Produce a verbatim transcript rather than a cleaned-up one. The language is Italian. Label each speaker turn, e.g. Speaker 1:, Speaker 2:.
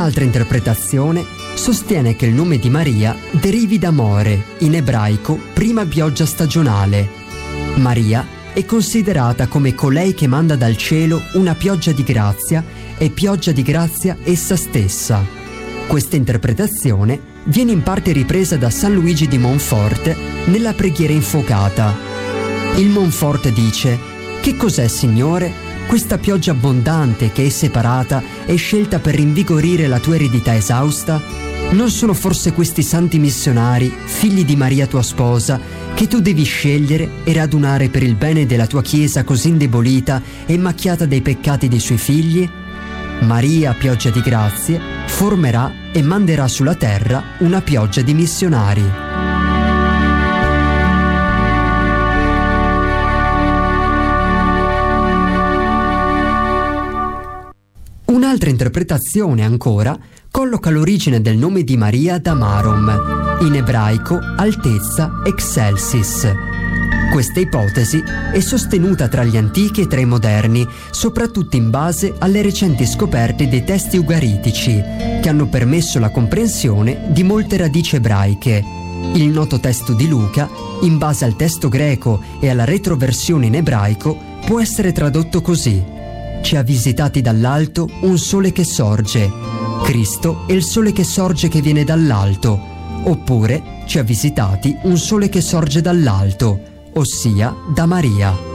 Speaker 1: Un'altra interpretazione sostiene che il nome di Maria derivi da More, in ebraico prima pioggia stagionale. Maria è considerata come colei che manda dal cielo una pioggia di grazia e pioggia di grazia essa stessa. Questa interpretazione viene in parte ripresa da San Luigi di Monforte nella preghiera infuocata. Il Monforte dice: «Che cos'è, Signore? Questa pioggia abbondante che è separata e scelta per rinvigorire la tua eredità esausta? Non sono forse questi santi missionari, figli di Maria tua sposa, che tu devi scegliere e radunare per il bene della tua Chiesa così indebolita e macchiata dai peccati dei suoi figli? Maria, pioggia di grazie, formerà e manderà sulla terra una pioggia di missionari». Un'altra interpretazione ancora colloca l'origine del nome di Maria da Marom, in ebraico altezza excelsis. Questa ipotesi è sostenuta tra gli antichi e tra i moderni, soprattutto in base alle recenti scoperte dei testi ugaritici, che hanno permesso la comprensione di molte radici ebraiche. Il noto testo di Luca, in base al testo greco e alla retroversione in ebraico, può essere tradotto così: «Ci ha visitati dall'alto un sole che sorge. Cristo è il sole che sorge che viene dall'alto». Oppure «Ci ha visitati un sole che sorge dall'alto», ossia da Maria.